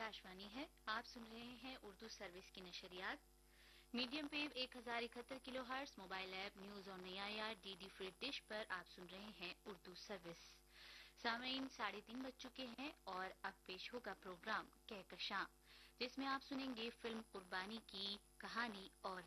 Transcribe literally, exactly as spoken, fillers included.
आकाशवाणी है। आप सुन रहे हैं उर्दू सर्विस की नशरियात। मीडियम वेव एक हजार इकहत्तर kilo hertz, mobile app news और नया यार डीडी फ्री डिश पर आप सुन रहे हैं उर्दू सर्विस। सामीन साढ़े तीन बज चुके हैं और अब पेश होगा प्रोग्राम कहकशां, जिसमें आप सुनेंगे फिल्म कुर्बानी की कहानी और